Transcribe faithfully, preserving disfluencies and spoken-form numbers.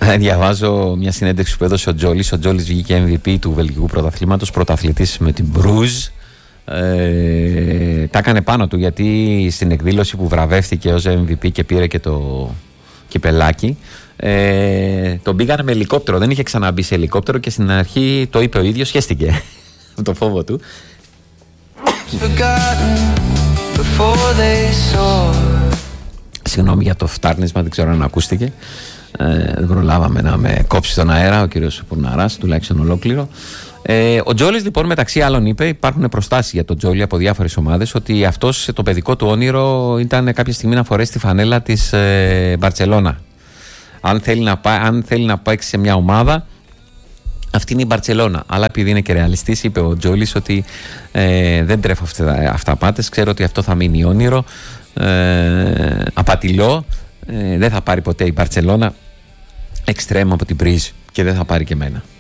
Διαβάζω μια συνέντευξη που έδωσε ο Τζόλης. Ο Τζόλης βγήκε εμ βι πι του Βελγικού Πρωταθλήματος, πρωταθλητής με την Μπρουζ. Ε, τα έκανε πάνω του, γιατί στην εκδήλωση που βραβεύτηκε ως εμ βι πι και πήρε και το κυπελάκι, ε, τον πήγανε με ελικόπτερο. Δεν είχε ξαναμπεί σε ελικόπτερο και στην αρχή το είπε ο ίδιος, σχέστηκε με το φόβο του. Συγγνώμη για το φτάρνισμα, δεν ξέρω αν ακούστηκε. Ε, δεν προλάβαμε να με κόψει τον αέρα ο κύριος Πουρναράς, τουλάχιστον ολόκληρο. Ε, ο Τζόλης λοιπόν μεταξύ άλλων είπε, υπάρχουν προστάσεις για τον Τζόλη από διάφορες ομάδες, ότι αυτός το παιδικό του όνειρο ήταν κάποια στιγμή να φορέσει τη φανέλα της ε, Μπαρτσελώνα. Αν θέλει να, πά, αν θέλει να παίξει σε μια ομάδα, αυτή είναι η Μπαρτσελώνα. Αλλά επειδή είναι και ρεαλιστής, είπε ο Τζόλης ότι ε, δεν τρέφω αυτά, αυτά πάτες, ξέρω ότι αυτό θα μείνει όνειρο, ε, απατηλό, ε, δεν θα πάρει ποτέ η Μπαρτσελώνα εξτρέμ από την Πρίζ και δεν θα πάρει και εμένα.